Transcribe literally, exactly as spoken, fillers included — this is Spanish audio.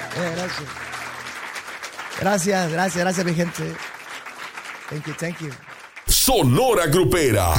Yeah, gracias. Gracias, gracias, gracias, mi gente. Thank you, thank you. Sonora Grupera.